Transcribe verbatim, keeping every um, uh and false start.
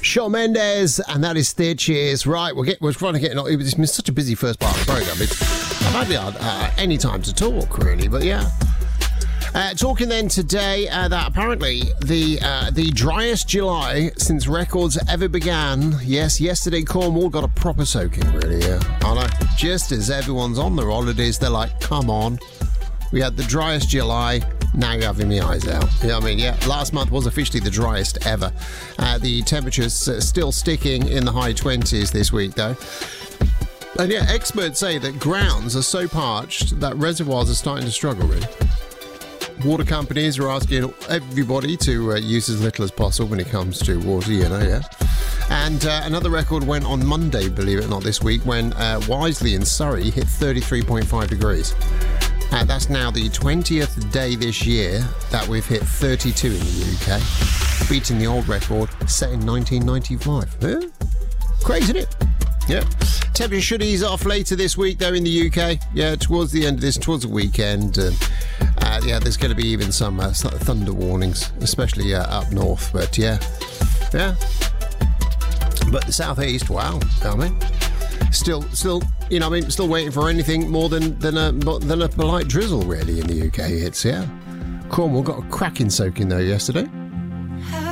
Shawn Mendes, and that is Stitches. Right, we're, get, we're trying to get... It's been such a busy first part of the programme. It's, I've hardly had uh, any time to talk, really, but yeah. Uh, talking then today uh, that apparently the uh, the driest July since records ever began. Yes, yesterday Cornwall got a proper soaking, really, yeah. I know. Just as everyone's on their holidays, they're like, come on. We had the driest July, now you're having me eyes out. You know what I mean? Yeah, last month was officially the driest ever. Uh, the temperatures uh, still sticking in the high twenties this week, though. And yeah, experts say that grounds are so parched that reservoirs are starting to struggle, really. Water companies are asking everybody to uh, use as little as possible when it comes to water, you know, yeah. And uh, another record went on Monday, believe it or not, this week, when uh, Wisley in Surrey hit thirty-three point five degrees. Uh, that's now the twentieth day this year that we've hit thirty-two in the U K, beating the old record set in nineteen ninety-five. Yeah? Crazy, isn't it? Yeah. Temperature should ease off later this week, though, in the U K. Yeah, towards the end of this, towards the weekend. Uh, uh, yeah, there's going to be even some uh, thunder warnings, especially uh, up north. But yeah, yeah. But the southeast, wow. I mean, still, still, you know, I mean, still waiting for anything more than than a than a polite drizzle, really, in the U K. It's yeah. Cornwall got a cracking soaking though yesterday.